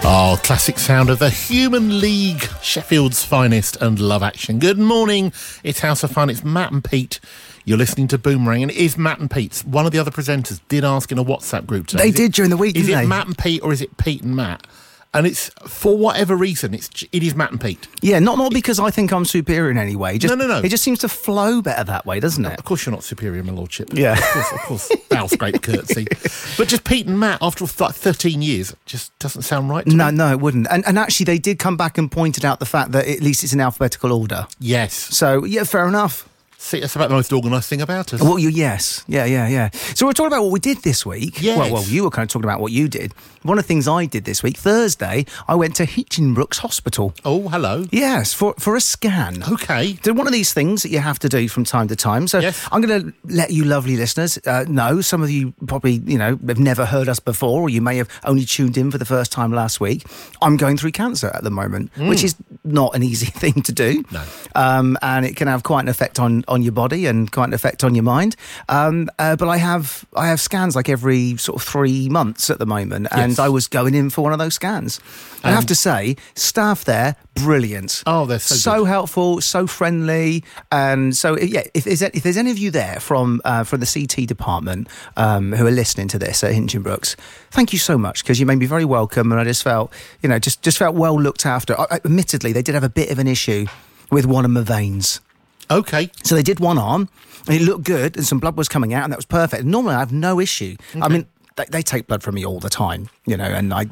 Oh, classic sound of the Human League, Sheffield's finest and Love Action. Good morning, it's House of Fun, it's Matt and Pete. You're listening to Boomerang, and it is Matt and Pete. One of the other presenters did ask in a WhatsApp group today. They did during the week, didn't they? Is it Matt and Pete or is it Pete and Matt? And it's, for whatever reason, it is Matt and Pete. Yeah, not because I think I'm superior in any way. No. It just seems to flow better that way, doesn't it? Of course you're not superior, my lordship. Yeah. Of course. Bow scrape curtsy. But just Pete and Matt, after like 13 years, just doesn't sound right to me. No, it wouldn't. And actually, they did come back and pointed out the fact that at least it's in alphabetical order. Yes. So, yeah, fair enough. See, that's about the most organised thing about us. Well, yes. Yeah. So we're talking about what we did this week. Yes. Well, you were kind of talking about what you did. One of the things I did this week, Thursday, I went to Hitchinbrooks Hospital. Oh, hello. Yes, for a scan. Okay. So one of these things that you have to do from time to time. So yes. I'm going to let you lovely listeners know, some of you probably, have never heard us before, or you may have only tuned in for the first time last week. I'm going through cancer at the moment, which is not an easy thing to do. No. And it can have quite an effect on your body and quite an effect on your mind. But I have scans like every sort of 3 months at the moment, and I was going in for one of those scans. I have to say, staff there, brilliant. Oh, they're so good. Helpful, so friendly, and so if there's any of you there from the CT department who are listening to this at Hitchinbrooks, thank you so much, because you made me very welcome, and I just felt just felt well looked after. Admittedly, they did have a bit of an issue with one of my veins. Okay. So they did one arm, and it looked good, and some blood was coming out, and that was perfect. Normally, I have no issue. Okay. I mean, they take blood from me all the time, and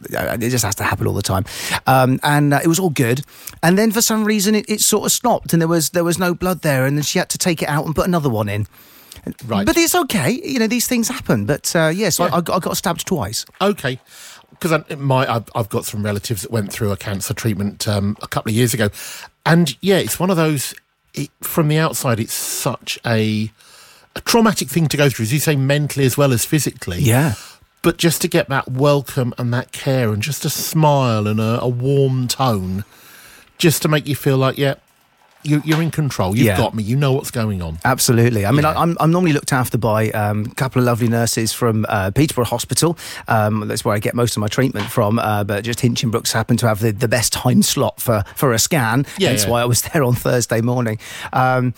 it just has to happen all the time. And it was all good. And then for some reason, it sort of stopped, and there was no blood there, and then she had to take it out and put another one in. Right. But it's okay. These things happen. But I got stabbed twice. Okay. Because I've got some relatives that went through a cancer treatment a couple of years ago. And, it's one of those... from the outside, it's such a traumatic thing to go through, as you say, mentally as well as physically. Yeah. But just to get that welcome and that care and just a smile and a warm tone, just to make you feel like, you're in control. You've got me. You know what's going on. Absolutely. I mean, I'm normally looked after by a couple of lovely nurses from Peterborough Hospital. That's where I get most of my treatment from. But just Hitchinbrooks happened to have the best time slot for a scan. That's why I was there on Thursday morning. A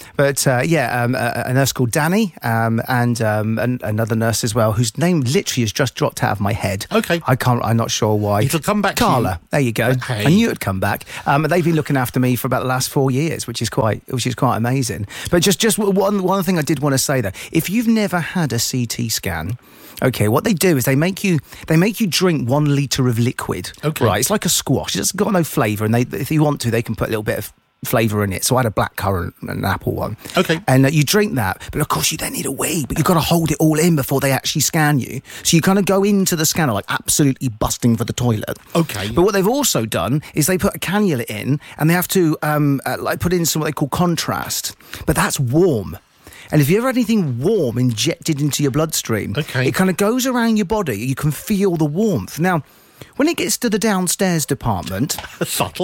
nurse called Danny and another nurse as well, whose name literally has just dropped out of my head. Okay. I'm not sure why. It'll come back. Carla. There you go. Hey. I knew it'd come back. They've been looking after me for about the last 4 years, which is quite amazing. But just one thing I did want to say though, if you've never had a CT scan, okay, what they do is they make you drink 1 litre of liquid. Okay. Right, it's like a squash. It's got no flavour, and if you want to, they can put a little bit of flavour in it. So I had a blackcurrant and an apple one. Okay. And you drink that, but of course you then need a wee, but you've got to hold it all in before they actually scan you. So you kind of go into the scanner like absolutely busting for the toilet. Okay. But what they've also done is they put a cannula in, and they have to put in some what they call contrast, but that's warm. And if you ever had anything warm injected into your bloodstream, it kind of goes around your body. You can feel the warmth. Now, when it gets to the downstairs department... Subtle.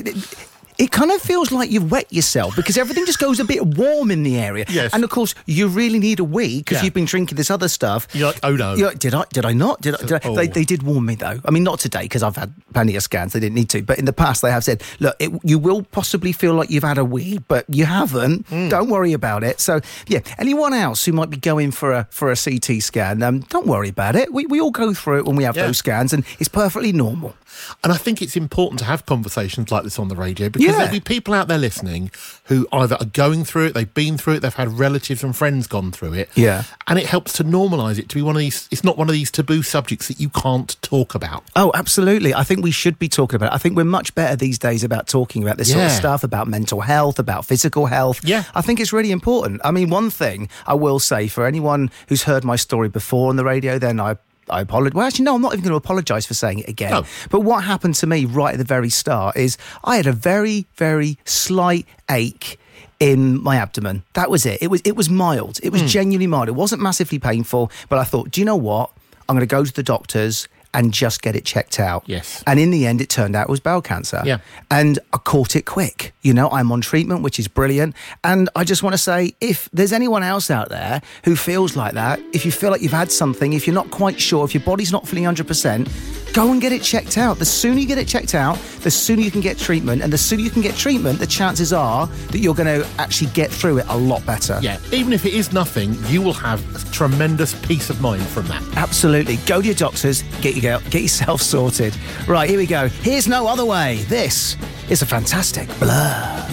It kind of feels like you've wet yourself, because everything just goes a bit warm in the area. Yes. And of course, you really need a wee because you've been drinking this other stuff. You're like, oh no. You're like, did I not? Oh. They did warn me though. I mean, not today, because I've had plenty of scans. They didn't need to. But in the past, they have said, look, you will possibly feel like you've had a wee, but you haven't. Don't worry about it. So, anyone else who might be going for a CT scan, don't worry about it. We all go through it when we have those scans, and it's perfectly normal. And I think it's important to have conversations like this on the radio, because there'll be people out there listening who either are going through it, they've been through it, they've had relatives and friends gone through it. Yeah. And it helps to normalise it, to be one of these, it's not one of these taboo subjects that you can't talk about. Oh, absolutely. I think we should be talking about it. I think we're much better these days about talking about this sort of stuff, about mental health, about physical health. Yeah. I think it's really important. I mean, one thing I will say, for anyone who's heard my story before on the radio, then I apologise. Well, actually, no, I'm not even going to apologise for saying it again. No. But what happened to me right at the very start is I had a very, very slight ache in my abdomen. That was it. It was mild. It was genuinely mild. It wasn't massively painful, but I thought, do you know what? I'm going to go to the doctors and just get it checked out. Yes. And in the end, it turned out it was bowel cancer. Yeah. And I caught it quick. I'm on treatment, which is brilliant. And I just want to say, if there's anyone else out there who feels like that, if you feel like you've had something, if you're not quite sure, if your body's not feeling 100%, Go and get it checked out. The sooner you get it checked out, the sooner you can get treatment. And the sooner you can get treatment, the chances are that you're going to actually get through it a lot better. Yeah, even if it is nothing, you will have tremendous peace of mind from that. Absolutely. Go to your doctors, get yourself sorted. Right, here we go. Here's No Other Way. This is a fantastic Blur.